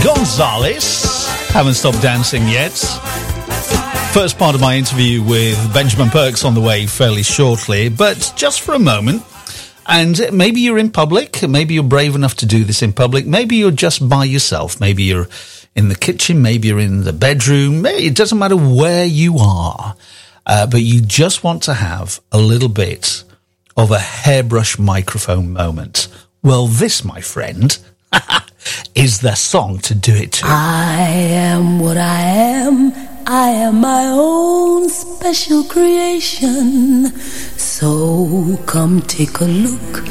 Gonzalez. Haven't stopped dancing yet. First part of my interview with Benjamin Perks on the way fairly shortly, but just for a moment. And maybe you're in public, maybe you're brave enough to do this in public, maybe you're just by yourself, maybe you're in the kitchen, maybe you're in the bedroom, maybe it doesn't matter where you are, but you just want to have a little bit of a hairbrush microphone moment. Well, this, my friend, is the song to do it to. I am what I am. I am my own special creation. So come take a look